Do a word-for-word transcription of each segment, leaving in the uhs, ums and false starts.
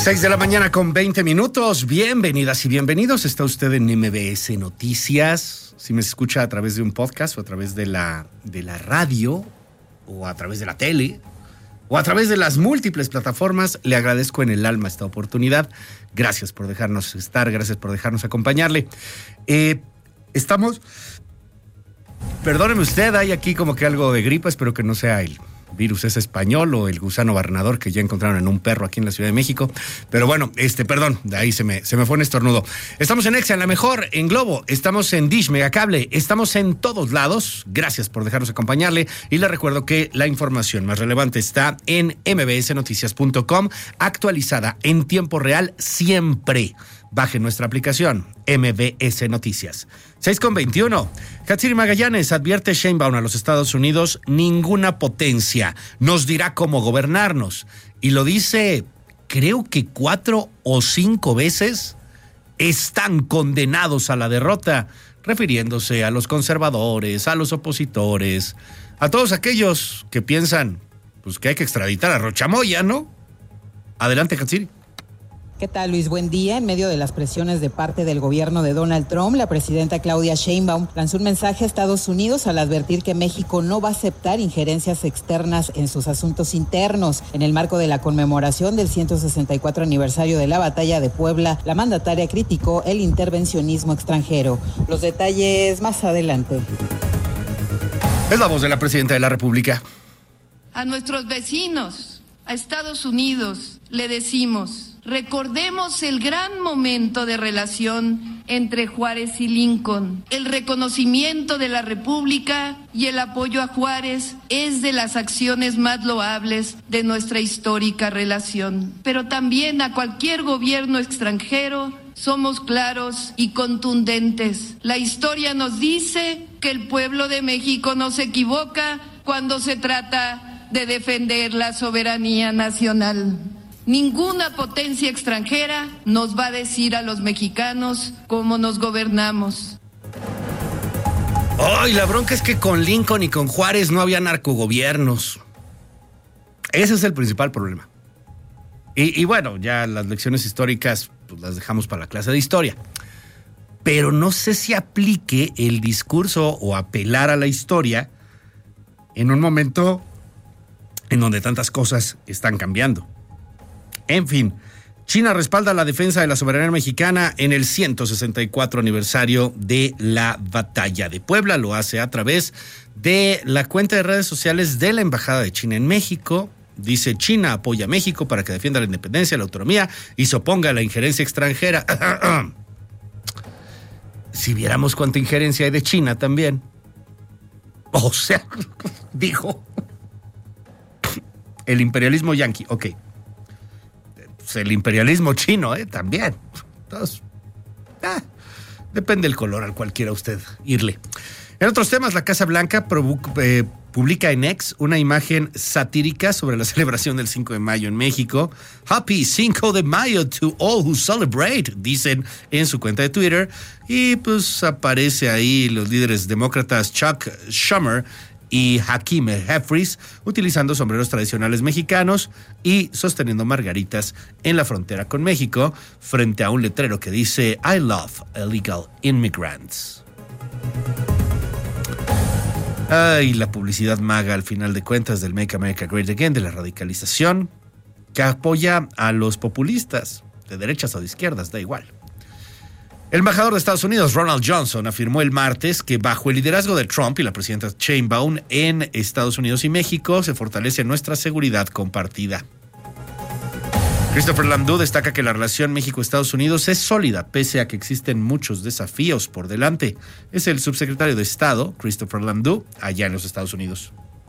seis de la mañana con veinte minutos. Bienvenidas y bienvenidos. Está usted en M B S Noticias. Si me escucha a través de un podcast o a través de la, de la radio o a través de la tele o a través de las múltiples plataformas, le agradezco en el alma esta oportunidad. Gracias por dejarnos estar, gracias por dejarnos acompañarle. Eh, estamos... Perdóneme usted, hay aquí como que algo de gripa, espero que no sea el virus es español o el gusano barrenador que ya encontraron en un perro aquí en la Ciudad de México. Pero bueno, este, perdón, de ahí se me, se me fue un estornudo. Estamos en Exa, en La Mejor, en Globo, estamos en Dish, Megacable, estamos en todos lados. Gracias por dejarnos acompañarle y le recuerdo que la información más relevante está en m b s noticias punto com, actualizada en tiempo real siempre. Baje nuestra aplicación, M B S Noticias. seis con veintiuno. Hatsiri Magallanes advierte Sheinbaum a los Estados Unidos: ninguna potencia nos dirá cómo gobernarnos. Y lo dice, creo que cuatro o cinco veces. Están condenados a la derrota, refiriéndose a los conservadores, a los opositores, a todos aquellos que piensan pues que hay que extraditar a Rocha Moya, ¿no? Adelante, Hatsiri. ¿Qué tal, Luis? Buen día. En medio de las presiones de parte del gobierno de Donald Trump, la presidenta Claudia Sheinbaum lanzó un mensaje a Estados Unidos al advertir que México no va a aceptar injerencias externas en sus asuntos internos. En el marco de la conmemoración del ciento sesenta y cuatro aniversario de la Batalla de Puebla, la mandataria criticó el intervencionismo extranjero. Los detalles más adelante. Es la voz de la presidenta de la República. A nuestros vecinos, a Estados Unidos, le decimos: recordemos el gran momento de relación entre Juárez y Lincoln. El reconocimiento de la República y el apoyo a Juárez es de las acciones más loables de nuestra histórica relación. Pero también a cualquier gobierno extranjero somos claros y contundentes. La historia nos dice que el pueblo de México no se equivoca cuando se trata de defender la soberanía nacional. Ninguna potencia extranjera nos va a decir a los mexicanos cómo nos gobernamos. Ay, la bronca es que con Lincoln y con Juárez no había narcogobiernos. Ese es el principal problema. Y, y bueno, ya las lecciones históricas pues las dejamos para la clase de historia. Pero no sé si aplique el discurso o apelar a la historia en un momento en donde tantas cosas están cambiando. En fin, China respalda la defensa de la soberanía mexicana en el ciento sesenta y cuatro aniversario de la Batalla de Puebla. Lo hace a través de la cuenta de redes sociales de la Embajada de China en México. Dice: China apoya a México para que defienda la independencia, la autonomía y se oponga a la injerencia extranjera. Si viéramos cuánta injerencia hay de China también. O sea, dijo el imperialismo yanqui, ok. El imperialismo chino, ¿eh? También. Entonces, ah, depende del color al cual quiera usted irle. En otros temas, la Casa Blanca provoca, eh, publica en X una imagen satírica sobre la celebración del cinco de mayo en México. Happy cinco de mayo to all who celebrate, dicen en su cuenta de Twitter. Y pues aparece ahí los líderes demócratas Chuck Schumer y Hakeem Jeffries utilizando sombreros tradicionales mexicanos y sosteniendo margaritas en la frontera con México frente a un letrero que dice I love illegal immigrants. Ay, la publicidad maga al final de cuentas del Make America Great Again, de la radicalización que apoya a los populistas de derechas o de izquierdas, da igual. El embajador de Estados Unidos, Ronald Johnson, afirmó el martes que bajo el liderazgo de Trump y la presidenta Sheinbaum en Estados Unidos y México se fortalece nuestra seguridad compartida. Christopher Landau destaca que la relación México-Estados Unidos es sólida, pese a que existen muchos desafíos por delante. Es el subsecretario de Estado, Christopher Landau, allá en los Estados Unidos.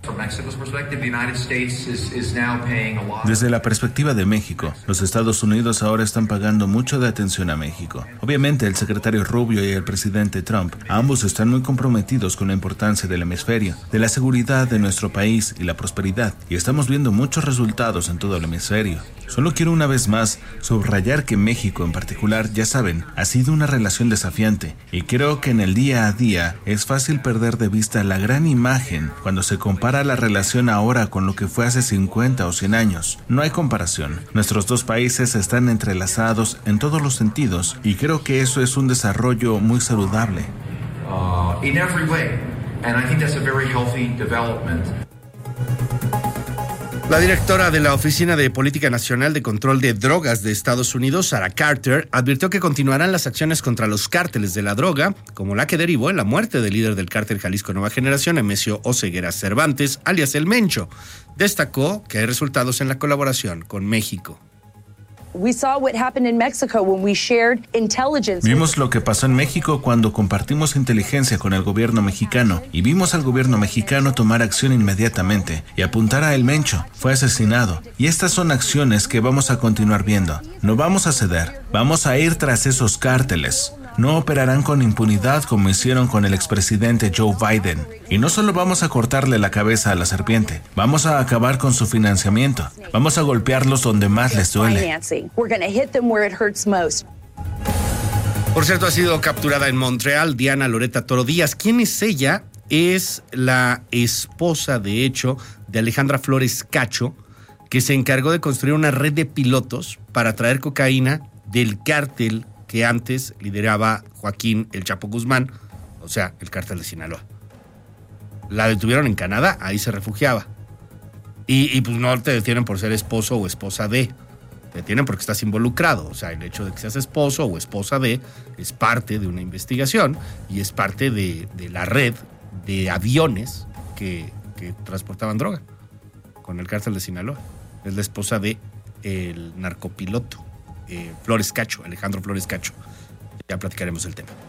Desde la perspectiva de México, los Estados Unidos ahora están pagando mucho de atención a México. Obviamente, el secretario Rubio y el presidente Trump, ambos están muy comprometidos con la importancia del hemisferio, de la seguridad de nuestro país y la prosperidad, y estamos viendo muchos resultados en todo el hemisferio. Solo quiero una vez más subrayar que México en particular, ya saben, ha sido una relación desafiante, y creo que en el día a día es fácil perder de vista la gran imagen cuando se compara compara la relación ahora con lo que fue hace cincuenta o cien años. No hay comparación. Nuestros dos países están entrelazados en todos los sentidos y creo que eso es un desarrollo muy saludable. Uh, in every way, and I think that's a very healthy development. La directora de la Oficina de Política Nacional de Control de Drogas de Estados Unidos, Sarah Carter, advirtió que continuarán las acciones contra los cárteles de la droga, como la que derivó en la muerte del líder del cártel Jalisco Nueva Generación, Emesio Oseguera Cervantes, alias El Mencho. Destacó que hay resultados en la colaboración con México. Vimos lo que pasó en México cuando compartimos inteligencia con el gobierno mexicano y vimos al gobierno mexicano tomar acción inmediatamente y apuntar a El Mencho. Fue asesinado. Y estas son acciones que vamos a continuar viendo. No vamos a ceder. Vamos a ir tras esos cárteles. No operarán con impunidad como hicieron con el expresidente Joe Biden. Y no solo vamos a cortarle la cabeza a la serpiente, vamos a acabar con su financiamiento. Vamos a golpearlos donde más les duele. Por cierto, ha sido capturada en Montreal Diana Loretta Toro Díaz. ¿Quién es ella? Es la esposa, de hecho, de Alejandra Flores Cacho, que se encargó de construir una red de pilotos para traer cocaína del cártel que antes lideraba Joaquín El Chapo Guzmán, o sea, el cártel de Sinaloa. La detuvieron en Canadá, ahí se refugiaba. Y, y pues no te detienen por ser esposo o esposa de, te detienen porque estás involucrado. O sea, el hecho de que seas esposo o esposa de es parte de una investigación y es parte de, de la red de aviones que, que transportaban droga con el cártel de Sinaloa. Es la esposa de el narcopiloto. Eh, Flores Cacho, Alejandro Flores Cacho. Ya platicaremos el tema.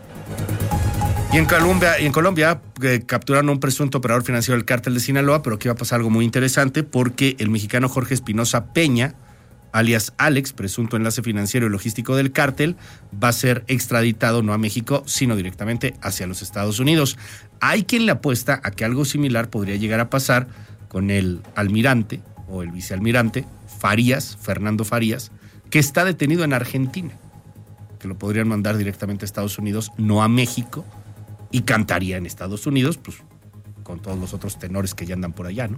Y en Colombia, y en Colombia eh, capturaron a un presunto operador financiero del cártel de Sinaloa, pero aquí va a pasar algo muy interesante porque el mexicano Jorge Espinosa Peña, alias Alex, presunto enlace financiero y logístico del cártel, va a ser extraditado no a México, sino directamente hacia los Estados Unidos. Hay quien le apuesta a que algo similar podría llegar a pasar con el almirante o el vicealmirante Farías, Fernando Farías, que está detenido en Argentina, que lo podrían mandar directamente a Estados Unidos, no a México, y cantaría en Estados Unidos, pues con todos los otros tenores que ya andan por allá, ¿no?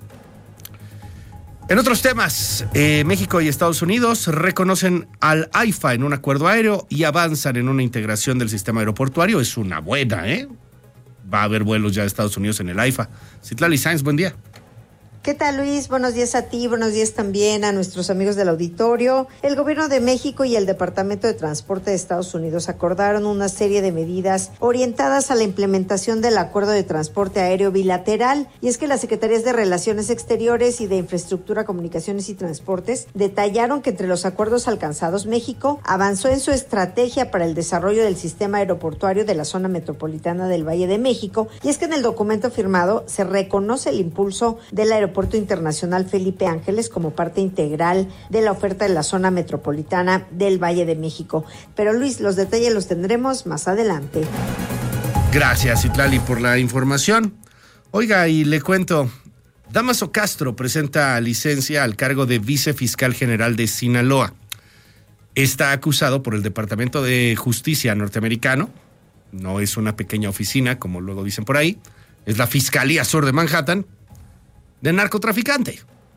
En otros temas, eh, México y Estados Unidos reconocen al AIFA en un acuerdo aéreo y avanzan en una integración del sistema aeroportuario. Es una buena, ¿eh? Va a haber vuelos ya de Estados Unidos en el AIFA. Citlali Sáenz, buen día. ¿Qué tal, Luis? Buenos días a ti, buenos días también a nuestros amigos del auditorio. El Gobierno de México y el Departamento de Transporte de Estados Unidos acordaron una serie de medidas orientadas a la implementación del Acuerdo de Transporte Aéreo Bilateral. Y es que las Secretarías de Relaciones Exteriores y de Infraestructura, Comunicaciones y Transportes detallaron que entre los acuerdos alcanzados, México avanzó en su estrategia para el desarrollo del sistema aeroportuario de la zona metropolitana del Valle de México. Y es que en el documento firmado se reconoce el impulso del aeropuerto Aeropuerto Internacional Felipe Ángeles como parte integral de la oferta de la zona metropolitana del Valle de México. Pero Luis, los detalles los tendremos más adelante. Gracias, Citlali, por la información. Oiga, y le cuento, Dámaso Castro presenta licencia al cargo de vicefiscal general de Sinaloa. Está acusado por el Departamento de Justicia norteamericano. No es una pequeña oficina, como luego dicen por ahí. Es la Fiscalía Sur de Manhattan, de narcotraficante.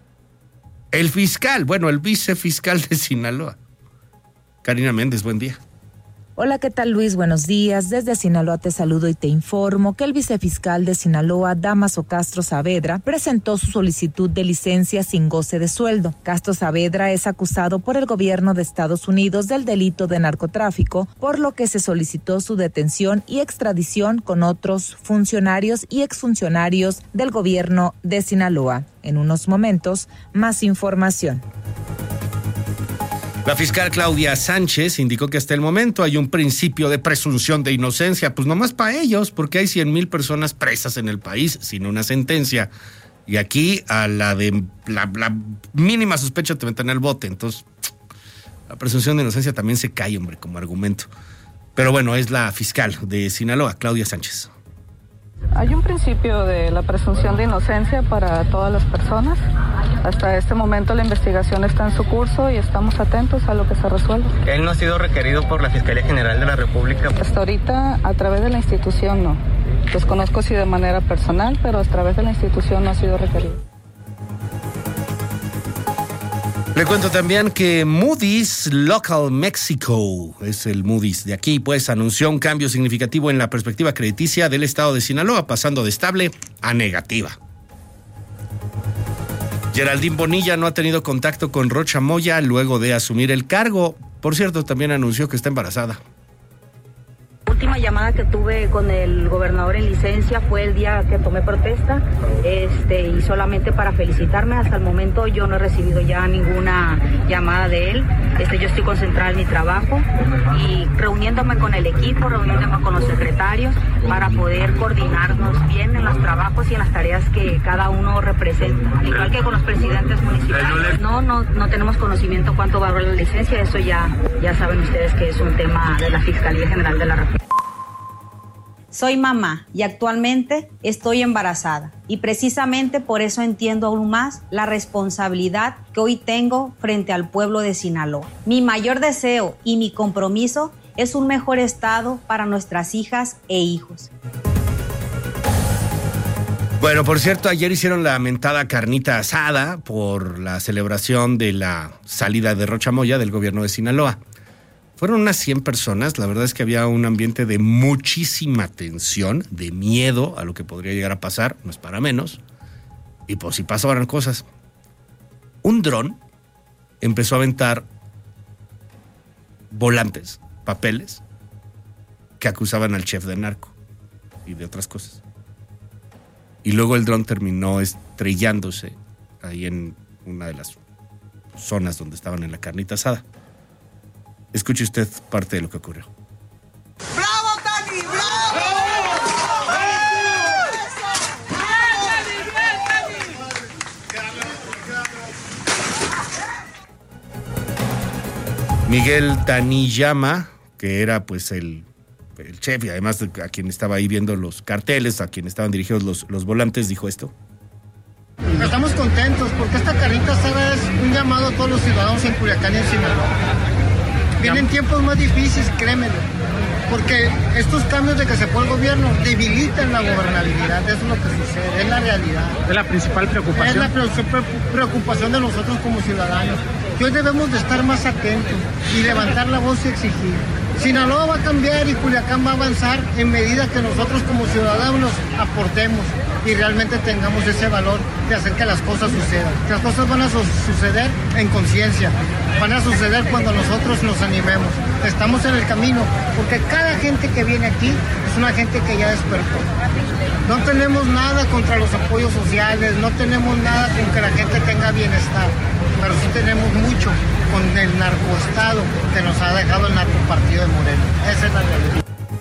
El fiscal, bueno, el vicefiscal de Sinaloa. Karina Méndez, buen día. Hola, ¿qué tal, Luis? Buenos días. Desde Sinaloa te saludo y te informo que el vicefiscal de Sinaloa, Dámaso Castro Saavedra, presentó su solicitud de licencia sin goce de sueldo. Castro Saavedra es acusado por el gobierno de Estados Unidos del delito de narcotráfico, por lo que se solicitó su detención y extradición con otros funcionarios y exfuncionarios del gobierno de Sinaloa. En unos momentos, más información. La fiscal Claudia Sánchez indicó que hasta el momento hay un principio de presunción de inocencia, pues nomás para ellos, porque hay cien mil personas presas en el país sin una sentencia. Y aquí a la de la, la mínima sospecha te meten al bote. Entonces, la presunción de inocencia también se cae, hombre, como argumento. Pero bueno, es la fiscal de Sinaloa, Claudia Sánchez. Hay un principio de la presunción de inocencia para todas las personas. Hasta este momento la investigación está en su curso y estamos atentos a lo que se resuelva. ¿Él no ha sido requerido por la Fiscalía General de la República? Hasta ahorita, a través de la institución, no. Desconozco si de manera personal, pero a través de la institución no ha sido requerido. Le cuento también que Moody's Local Mexico, es el Moody's de aquí, pues anunció un cambio significativo en la perspectiva crediticia del estado de Sinaloa, pasando de estable a negativa. Geraldine Bonilla no ha tenido contacto con Rocha Moya luego de asumir el cargo. Por cierto, también anunció que está embarazada. La última llamada que tuve con el gobernador en licencia fue el día que tomé protesta, este, y solamente para felicitarme. Hasta el momento yo no he recibido ya ninguna llamada de él. Este, yo estoy concentrada en mi trabajo y reuniéndome con el equipo, reuniéndome con los secretarios para poder coordinarnos bien en los trabajos y en las tareas que cada uno representa, al igual que con los presidentes municipales. No, no, no tenemos conocimiento cuánto va a durar la licencia, eso ya, ya saben ustedes que es un tema de la Fiscalía General de la República. Soy mamá y actualmente estoy embarazada y precisamente por eso entiendo aún más la responsabilidad que hoy tengo frente al pueblo de Sinaloa. Mi mayor deseo y mi compromiso es un mejor estado para nuestras hijas e hijos. Bueno, por cierto, ayer hicieron la mentada carnita asada por la celebración de la salida de Rocha Moya del gobierno de Sinaloa. Fueron unas cien personas, la verdad es que había un ambiente de muchísima tensión, de miedo a lo que podría llegar a pasar, no es para menos, y pues si pasaban cosas. Un dron empezó a aventar volantes, papeles, que acusaban al chef de narco y de otras cosas. Y luego el dron terminó estrellándose ahí en una de las zonas donde estaban en la carnita asada. Escuche usted parte de lo que ocurrió. ¡Bravo, Tani! ¡Bravo! Miguel Taniyama, que era pues el, el chef y además a quien estaba ahí viendo los carteles, a quien estaban dirigidos los, los volantes, dijo esto. Estamos contentos porque esta carnita asada es un llamado a todos los ciudadanos en Culiacán y en Sinaloa. Vienen tiempos más difíciles, créemelo, porque estos cambios de que se fue el gobierno debilitan la gobernabilidad, eso es lo que sucede, es la realidad. Es la principal preocupación. Es la pre- preocupación de nosotros como ciudadanos, que hoy debemos de estar más atentos y levantar la voz y exigir. Sinaloa va a cambiar y Culiacán va a avanzar en medida que nosotros como ciudadanos aportemos y realmente tengamos ese valor de hacer que las cosas sucedan. Que las cosas van a su- suceder en conciencia, van a suceder cuando nosotros nos animemos. Estamos en el camino, porque cada gente que viene aquí es una gente que ya despertó. No tenemos nada contra los apoyos sociales, no tenemos nada con que la gente tenga bienestar, pero sí tenemos mucho con el narcoestado que nos ha dejado el narcopartido de Morena. Esa es la realidad.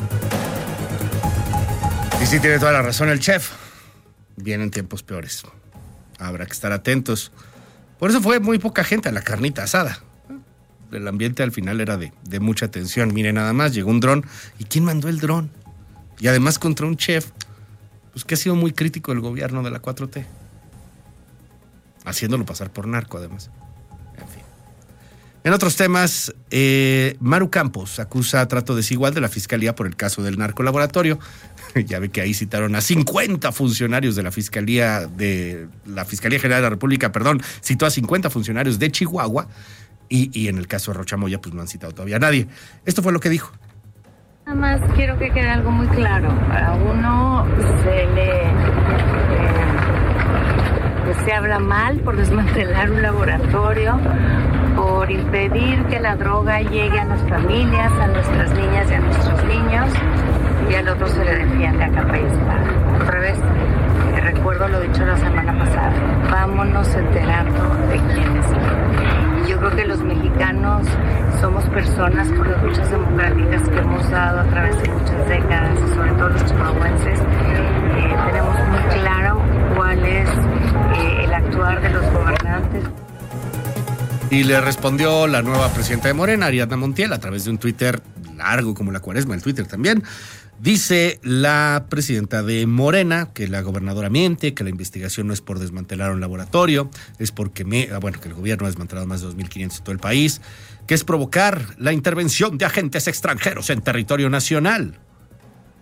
Y sí tiene toda la razón el chef. Vienen tiempos peores. Habrá que estar atentos. Por eso fue muy poca gente a la carnita asada. El ambiente al final era de, de mucha tensión. Miren, nada más, llegó un dron. ¿Y quién mandó el dron? Y además contra un chef, pues que ha sido muy crítico del gobierno de la cuatro T. Haciéndolo pasar por narco, además. En fin. En otros temas, eh, Maru Campos acusa trato desigual de la Fiscalía por el caso del narcolaboratorio. Ya ve que ahí citaron a cincuenta funcionarios de la Fiscalía de la Fiscalía General de la República, perdón, citó a cincuenta funcionarios de Chihuahua y, y en el caso de Rocha Moya pues no han citado todavía a nadie. Esto fue lo que dijo. Nada más quiero que quede algo muy claro. A uno se le eh, pues se habla mal por desmantelar un laboratorio, por impedir que la droga llegue a las familias, a nuestras niñas y a nuestros niños, y al otro se le defiende a capa y espada. Otra vez, eh, recuerdo lo dicho la semana pasada, vámonos enterando de quiénes son. Y yo creo que los mexicanos somos personas con las luchas democráticas que hemos dado a través de muchas décadas, y sobre todo los chihuahuenses, eh, tenemos muy claro cuál es eh, el actuar de los gobernantes. Y le respondió la nueva presidenta de Morena, Ariadna Montiel, a través de un Twitter largo como la cuaresma, el Twitter también. Dice la presidenta de Morena que la gobernadora miente, que la investigación no es por desmantelar un laboratorio, es porque me, bueno, que el gobierno ha desmantelado más de dos mil quinientos en todo el país, que es provocar la intervención de agentes extranjeros en territorio nacional.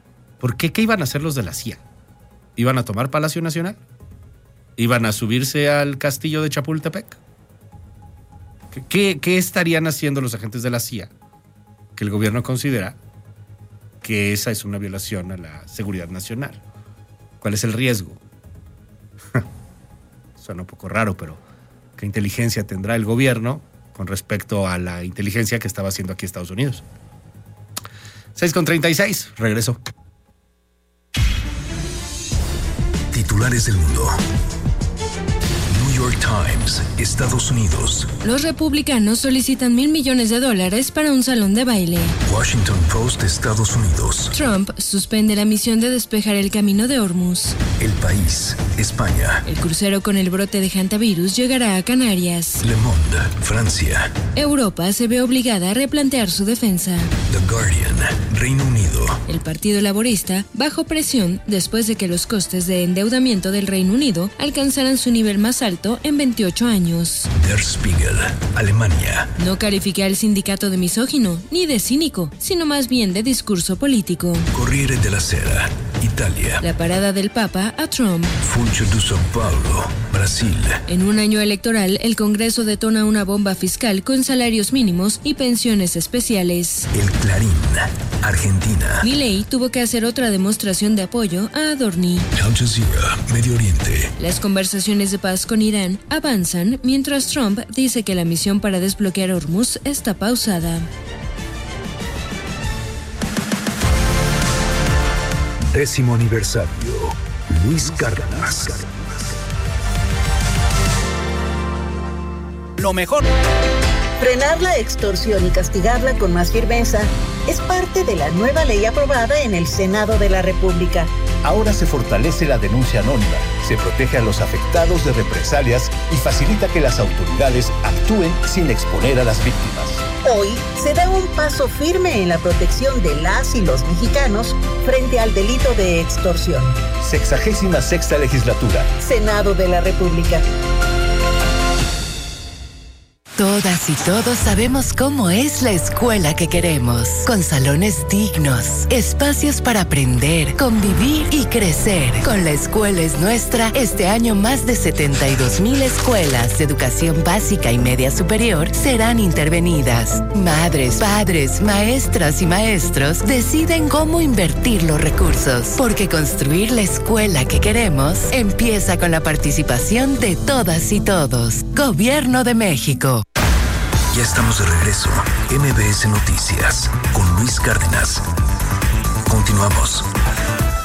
¿Por qué? ¿Qué iban a hacer los de la C I A? ¿Iban a tomar Palacio Nacional? ¿Iban a subirse al castillo de Chapultepec? ¿Qué, qué, qué estarían haciendo los agentes de la C I A que el gobierno considera que esa es una violación a la seguridad nacional? ¿Cuál es el riesgo? Suena un poco raro, pero ¿qué inteligencia tendrá el gobierno con respecto a la inteligencia que estaba haciendo aquí Estados Unidos? seis con treinta y seis, regreso. Titulares del mundo. New York Times, Estados Unidos. Los republicanos solicitan mil millones de dólares para un salón de baile. Washington Post, Estados Unidos. Trump suspende la misión de despejar el camino de Hormuz. El País, España. El crucero con el brote de hantavirus llegará a Canarias. Le Monde, Francia. Europa se ve obligada a replantear su defensa. The Guardian, Reino Unido. El Partido Laborista bajo presión después de que los costes de endeudamiento del Reino Unido alcanzaran su nivel más alto en veintiocho años. Der Spiegel, Alemania. No califica al sindicato de misógino ni de cínico, sino más bien de discurso político. Corriere della Sera, Italia. La parada del Papa a Trump. Funcho de São Paulo, Brasil. En un año electoral, el Congreso detona una bomba fiscal con salarios mínimos y pensiones especiales. El Clarín, Argentina. Milei tuvo que hacer otra demostración de apoyo a Adorni. Al Jazeera, Medio Oriente. Las conversaciones de paz con Irán avanzan mientras Trump dice que la misión para desbloquear Hormuz está pausada. Décimo aniversario. Luis Cárdenas. Lo mejor. Frenar la extorsión y castigarla con más firmeza es parte de la nueva ley aprobada en el Senado de la República. Ahora se fortalece la denuncia anónima, se protege a los afectados de represalias y facilita que las autoridades actúen sin exponer a las víctimas. Hoy se da un paso firme en la protección de las y los mexicanos frente al delito de extorsión. Sexagésima sexta legislatura. Senado de la República. Todas y todos sabemos cómo es la escuela que queremos, con salones dignos, espacios para aprender, convivir y crecer. Con La Escuela es Nuestra, este año más de setenta y dos mil escuelas de educación básica y media superior serán intervenidas. Madres, padres, maestras y maestros deciden cómo invertir los recursos, porque construir la escuela que queremos empieza con la participación de todas y todos. Gobierno de México. Ya estamos de regreso. M B S Noticias con Luis Cárdenas. Continuamos.